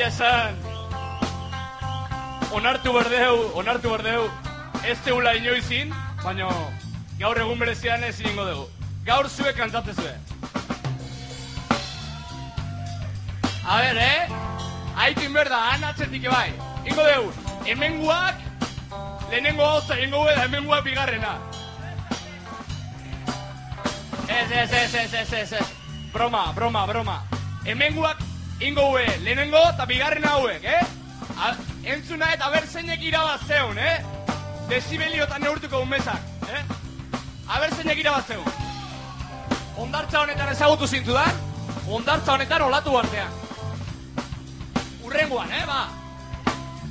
esan. Onartu berdeu, ez teula inoizin, baina gaur egun berezian ez ingo dugu. Gaur zuek kantatezue. A ber, haitin berda, atzetik ebai. Ingo dugu, hemenguak, lehenengo hauza ingo da hemenguak bigarrena. Ez. Broma. Hemenguak ingo lehenengo eta bigarrena hauek, Entzuna eta berzeinek irabazteun, Dezibeliotan neurtuko unmesak, Aberzeinek irabazteun. Ondartza honetan ezagutu zintudan, ondartza honetan olatu artean. Urrengoan, ba.